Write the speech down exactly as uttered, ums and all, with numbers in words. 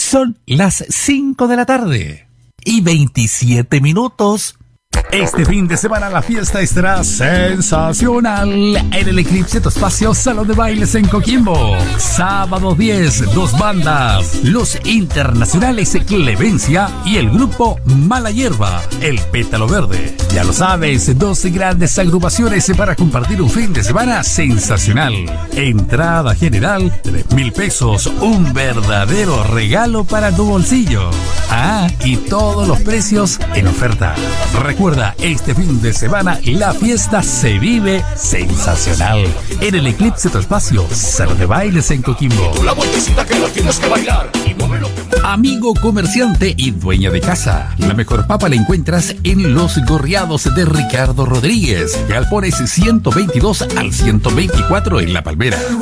Son las cinco de la tarde y veintisiete minutos. Este fin de semana la fiesta estará sensacional en el Eclipse Tu Espacio Salón de Bailes en Coquimbo. Sábado diez, dos bandas, los internacionales Clemencia y el grupo Mala Hierba, El Pétalo Verde. Ya lo sabes, doce grandes agrupaciones para compartir un fin de semana sensacional. Entrada general, tres mil pesos, un verdadero regalo para tu bolsillo. Ah, y todos los precios en oferta. Recuerda, este fin de semana la fiesta se vive sensacional en el Eclipse Tu Espacio Salón de Bailes en Coquimbo. Amigo comerciante y dueña de casa, la mejor papa la encuentras en Los Gorriados de Ricardo Rodríguez, Galpones ciento veintidós al ciento veinticuatro en La Palmera.